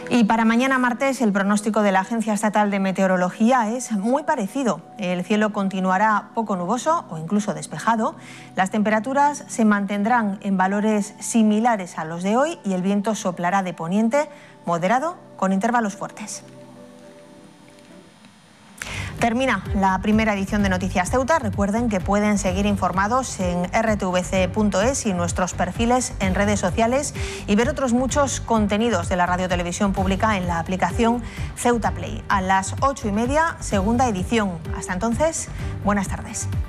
Y para mañana martes el pronóstico de la Agencia Estatal de Meteorología es muy parecido. El cielo continuará poco nuboso o incluso despejado. Las temperaturas se mantendrán en valores similares a los de hoy y el viento soplará de poniente moderado con intervalos fuertes. Termina la primera edición de Noticias Ceuta. Recuerden que pueden seguir informados en rtvc.es y nuestros perfiles en redes sociales y ver otros muchos contenidos de la Radio Televisión Pública en la aplicación Ceuta Play. A las 8:30, segunda edición. Hasta entonces, buenas tardes.